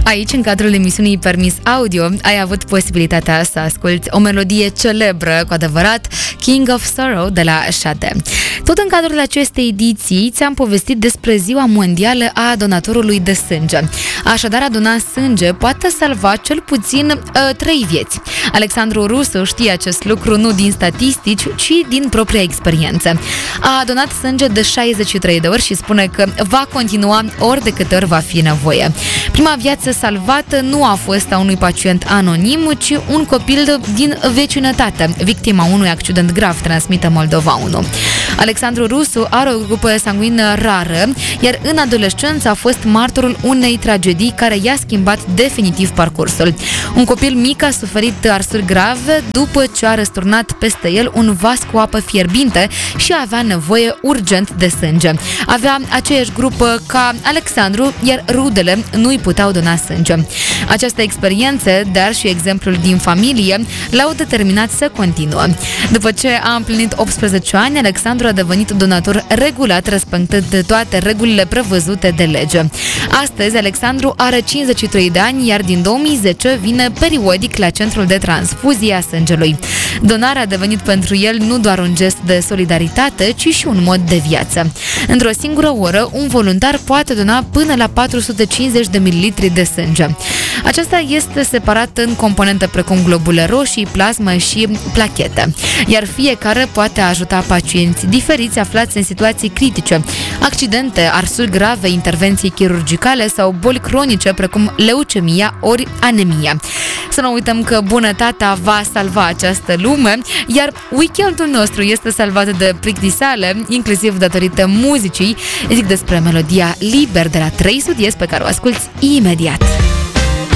Aici, în cadrul emisiunii Permis Audio, ai avut posibilitatea să asculți o melodie celebră, cu adevărat, King of Sorrow de la Sade. Tot în cadrul acestei ediții ți-am povestit despre Ziua Mondială a Donatorului de Sânge. Așadar, a dona sânge poate salva cel puțin 3 vieți. Alexandru Rusu știe acest lucru nu din statistici, ci din propria experiență. A donat sânge de 63 de ori și spune că va continua ori de câte ori va fi nevoie. Prima viață salvată nu a fost a unui pacient anonim, ci un copil din vecinătate, victima unui accident grav, transmite Moldova 1. Alexandru Rusu are o grupă sanguină rară, iar în adolescență a fost martorul unei tragedii care i-a schimbat definitiv parcursul. Un copil mic a suferit arsuri grave după ce a răsturnat peste el un vas cu apă fierbinte și avea nevoie urgent de sânge. Avea aceeași grupă ca Alexandru, iar rudele nu îi puteau dona sânge. Această experiență, dar și exemplul din familie, l-au determinat să continue. După ce a împlinit 18 ani, Alexandru a devenit donator regulat, respectând toate regulile prevăzute de lege. Astăzi, Alexandru are 53 de ani, iar din 2010 vine periodic la centrul de transfuzie a sângelui. Donarea a devenit pentru el nu doar un gest de solidaritate, ci și un mod de viață. Într-o singură oră, un voluntar poate dona până la 450 de mililitri de sânge. Aceasta este separată în componente precum globule roșii, plasmă și plachete, iar fiecare poate ajuta pacienți diferiți aflați în situații critice, accidente, arsuri grave, intervenții chirurgicale sau boli cronice precum leucemia ori anemia. Să nu uităm că bunătatea va salva această lume, iar weekendul nostru este salvat de plictisale, inclusiv datorită muzicii. Zic despre melodia Liber de la 3 Studies, pe care o asculți imediat.